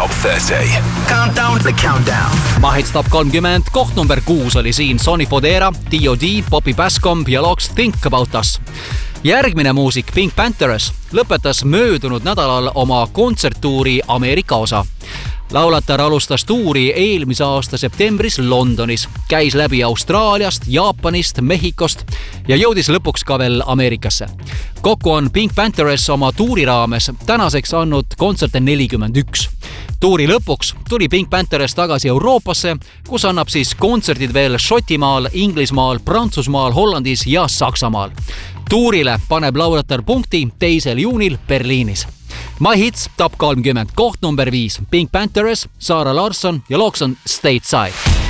Top 30. Countdown, the countdown. Mahits Top 30, koht number 6 oli siin Sonny Fodera, D.O.D., Bobby Bascomb ja looks Think About Us. Järgmine muusik Pink Panthers lõpetas möödunud nädalal oma kontserttuuri Ameerika osa. Laulatar alustas tuuri eelmise aasta septembris Londonis, käis läbi Austraaliast, Jaapanist, Mehhikost ja jõudis lõpuks ka veel Ameerikasse. Kokku on Pink Panthers oma tuuri raames tänaseks andnud kontserte 41. Tuuri lõpuks tuli Pink Panthers tagasi Euroopasse, kus annab siis kontserdid veel Šotimaal, Inglismaal, Prantsusmaal, Hollandis ja Saksamaal. Tuurile paneb laulatar punkti 2. juunil Berliinis. My Hits Top 30, koht number 5, Pink Panthers, Sara Larsson ja looks on Stateside.